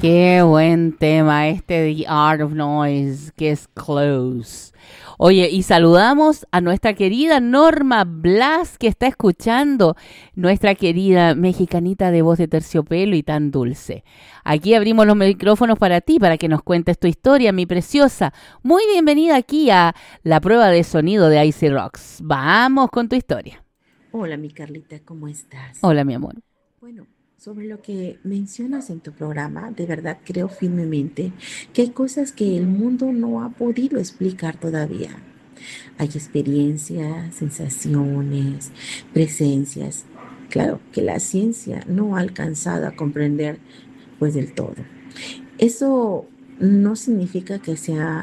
Qué buen tema este The Art of Noise, que es Close. Oye, y saludamos a nuestra querida Norma Blas, que está escuchando, nuestra querida mexicanita de voz de terciopelo y tan dulce. Aquí abrimos los micrófonos para ti, para que nos cuentes tu historia, mi preciosa. Muy bienvenida aquí a la prueba de sonido de Icy Rocks. Vamos con tu historia. Hola, mi Carlita, ¿cómo estás? Hola, mi amor. Bueno, sobre lo que mencionas en tu programa, de verdad creo firmemente que hay cosas que el mundo no ha podido explicar todavía. Hay experiencias, sensaciones, presencias. Claro, que la ciencia no ha alcanzado a comprender pues del todo. Eso no significa que sea